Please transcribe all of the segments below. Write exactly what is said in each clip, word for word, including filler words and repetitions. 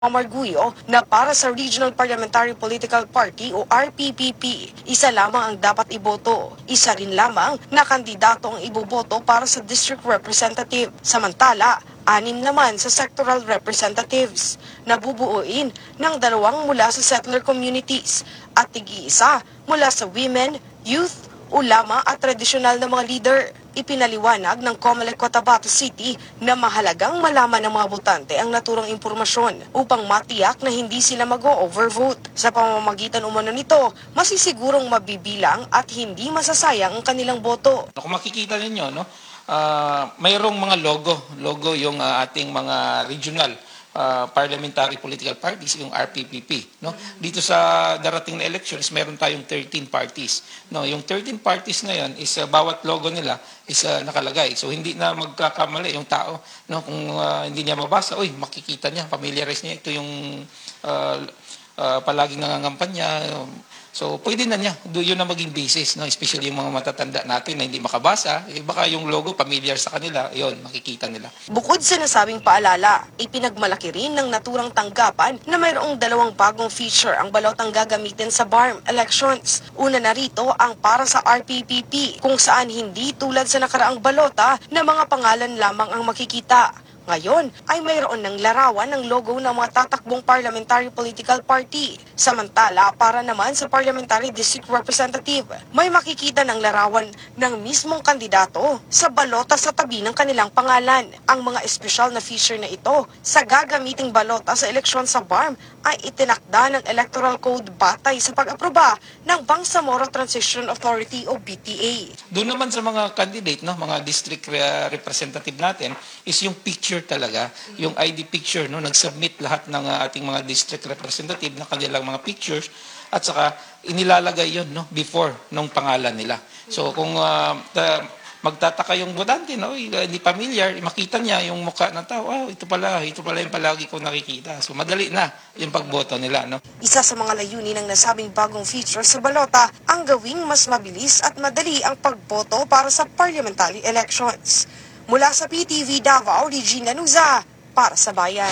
Marguyo na para sa Regional Parliamentary Political Party o R P P P, isa lamang ang dapat iboto. Isa rin lamang na kandidato ang iboboto para sa District Representative. Samantala, anim naman sa sectoral representatives na bubuuin ng dalawang mula sa settler communities at tig-isa mula sa women, youth, ulama at tradisyonal na mga leader. Ipinaliwanag ng COMELEC Cotabato City na mahalagang malaman ng mga botante ang naturang impormasyon upang matiyak na hindi sila mag-o-overvote. Sa pamamagitan umano nito, masisigurong mabibilang at hindi masasayang ang kanilang boto. Kung makikita ninyo, no, uh, mayroong mga logo, logo yung uh, ating mga regional Uh, parliamentary political parties, yung R P P P, no? Dito sa darating na elections, meron tayong thirteen parties. No, yung thirteen parties na yan is uh, bawat logo nila is uh, nakalagay. So hindi na magkakamali yung tao, no, kung uh, hindi niya mabasa, uy, makikita niya, familiarize niya ito yung uh, uh, palaging nangangampanya. So, pwede na niya. Yun na maging basis, no? Especially yung mga matatanda natin na hindi makabasa. Eh, baka yung logo familiar sa kanila, yun, makikita nila. Bukod sa nasabing paalala, ipinagmalaki rin ng naturang tanggapan na mayroong dalawang bagong feature ang balotang gagamitin sa B A R M elections. Una na rito ang para sa R P P P, kung saan hindi tulad sa nakaraang balota na mga pangalan lamang ang makikita. Ngayon ay mayroon ng larawan ng logo ng mga tatakbong parliamentary political party. Samantala, para naman sa parliamentary district representative, may makikita ng larawan ng mismong kandidato sa balota sa tabi ng kanilang pangalan. Ang mga espesyal na feature na ito sa gagamiting balota sa eleksyon sa B A R M ay itinakda ng Electoral Code batay sa pag-aproba ng Bangsamoro Transition Authority o B T A. Doon naman sa mga candidate, no, mga district representative natin, is yung picture talaga, yung I D picture, no, nag-submit lahat ng uh, ating mga district representative na kanilang mga pictures at saka inilalagay yon, no, before nung pangalan nila. So kung uh, the, magtataka yung botante, no, hindi familiar, makita niya yung mukha ng tao, oh, ito pala, ito pala yung palagi ko nakikita. So madali na yung pagboto nila, no. Isa sa mga layunin ng nasabing bagong feature sa balota ang gawing mas mabilis at madali ang pagboto para sa parliamentary elections. Mula sa P T V Davao, Regina Nuza, para sa Bayan.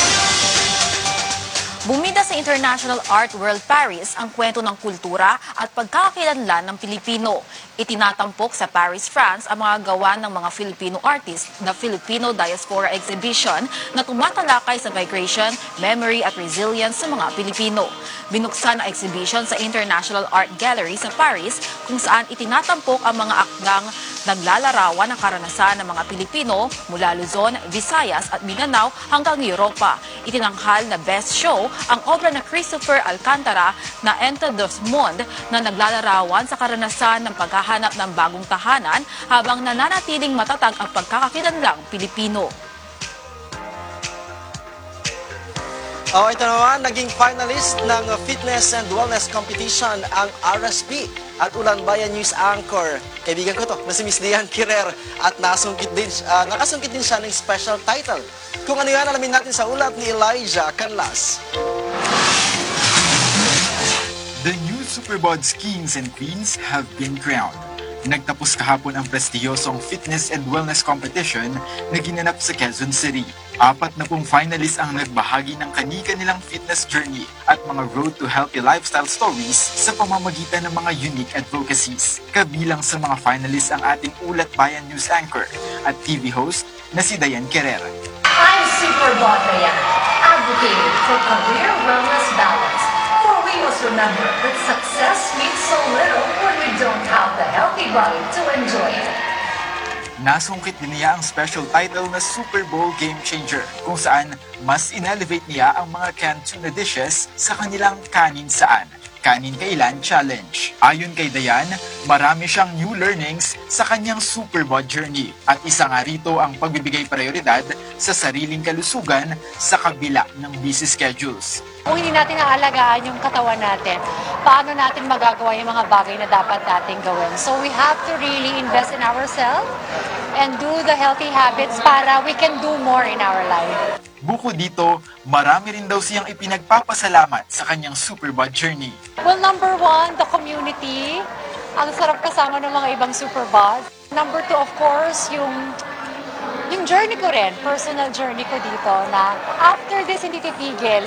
Bumida sa International Art World Paris ang kwento ng kultura at pagkakakilanlan ng Pilipino. Itinatampok sa Paris, France ang mga gawa ng mga Filipino artists na Filipino Diaspora Exhibition na tumatalakay sa migration, memory at resilience sa mga Pilipino. Binuksan ang exhibition sa International Art Gallery sa Paris kung saan itinatampok ang mga akdang naglalarawan ng karanasan ng mga Pilipino mula Luzon, Visayas at Mindanao hanggang Europa. Itinanghal na best show ang obra na Christopher Alcantara na Ente dos Monde na naglalarawan sa karanasan ng paghahanap ng bagong tahanan habang nananatiling matatag ang pagkakakilanlang Pilipino. Oh, ito naman, naging finalist ng Fitness and Wellness Competition ang R S P at Ulan Bayan News Anchor. Kaibigan ko to, na si Miss Dian Kirer at nasungkit din, uh, nakasungkit din siya ng special title. Kung ano yan, alamin natin sa ulat ni Elijah Canlas. The new Superbods Kings and Queens have been crowned. Nagtapos kahapon ang prestiyosong Fitness and Wellness Competition na ginanap sa Quezon City. Apat na pong finalists ang nagbahagi ng kani-kanilang fitness journey at mga road to healthy lifestyle stories sa pamamagitan ng mga unique advocacies. Kabilang sa mga finalists ang ating Ulat Bayan News Anchor at T V host na si Dian Kirer. I'm Superbod Dian, advocating for career wellness balance. For we must remember that success means so little when we don't have the healthy body to enjoy it. Nasungkit din niya ang special title na Super Bowl Game Changer, kung saan mas inelevate niya ang mga canned tuna dishes sa kanilang kanin saan, kanin kailan challenge. Ayon kay Dayan, marami siyang new learnings sa kanyang Superbod journey at isa nga rito ang pagbibigay prioridad sa sariling kalusugan sa kabila ng busy schedules. Kung hindi natin naalagaan yung katawan natin, paano natin magagawa yung mga bagay na dapat natin gawin? So we have to really invest in ourselves and do the healthy habits para we can do more in our life. Bukod dito, marami rin daw siyang ipinagpapasalamat sa kanyang Superbod journey. Well, number one, the community. Ang sarap kasama ng mga ibang Superbod. Number two, of course, yung yung journey ko rin, personal journey ko dito na after this hindi titigil,